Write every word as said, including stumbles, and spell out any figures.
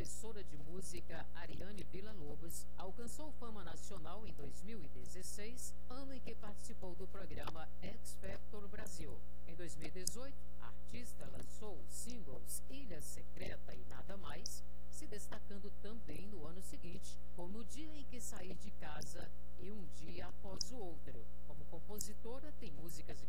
professora de música Ariane Villa-Lobos alcançou fama nacional em dois mil e dezesseis, ano em que participou do programa X Factor Brasil. Em dois mil e dezoito, a artista lançou os singles Ilha Secreta e Nada Mais, se destacando também no ano seguinte, com No Dia em que Saí de Casa e Um Dia Após o Outro. Como compositora, tem músicas